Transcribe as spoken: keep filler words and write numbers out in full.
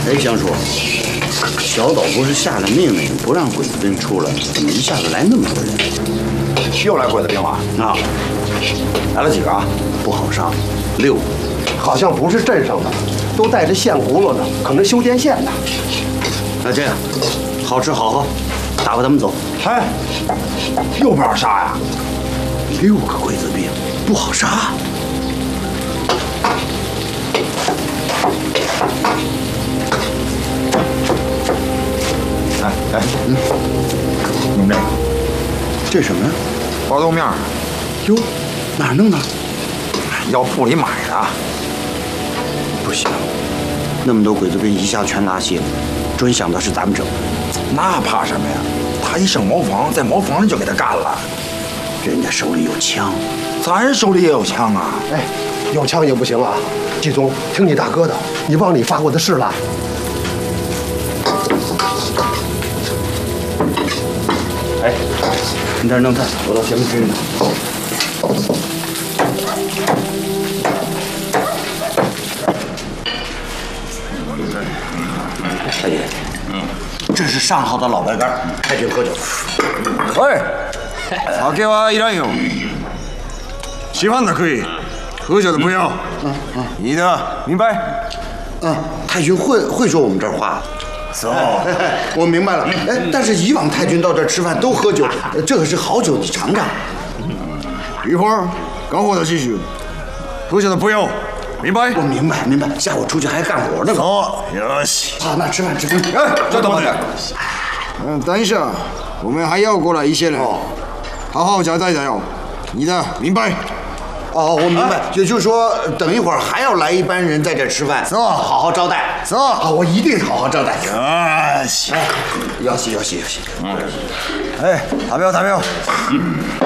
哎，香叔，小岛不是下了命令不让鬼子兵出来，怎么一下子来那么多人？ 又来鬼子兵了啊！ 来了几个啊？ 不好上，六个。 好像不是镇上的，都带着线轱辘呢，可能修电线的。 那这样，好吃好喝，打发他们走。 哎，又不好杀呀？ 六个鬼子兵不好杀。 哎哎，嗯，弄这个， 这什么呀？ 花豆面。 哟，哪儿弄的？ 药铺里买的。 不行，那么多鬼子兵一下全拉稀了，准想到是咱们整的。 那怕什么呀？他一上茅房，在茅房里就给他干了。 人家手里有枪， 咱手里也有枪啊！ 哎，有枪也不行啊！季总，听你大哥的，你忘了你发过的誓了。 哎，你在这弄菜，我到前面去呢。太爷，嗯，这是上好的老白干，太君喝酒。 喂，酒はいらんよ。喜欢的可以，喝酒的不要。嗯嗯，你的明白？ 嗯，太君会会说我们这儿话。 走， 我明白了。哎，但是以往太君到这儿吃饭都喝酒，这可是好酒，你尝尝。 一会儿干活的继续，喝酒的不要，明白？ 我明白明白，下午出去还干活呢。 走，よし。 好，那吃饭吃饭。 哎，这等等。嗯，等一下，我们还要过来一些人，好好交代交代。你的明白？ 哦，我明白，也就是说，等一会儿还要来一班人在这吃饭， 走， 好好招待。 走， 啊，我一定好好招待。 よし。 哎，要洗要洗要洗。 嗯。哎，达标达标。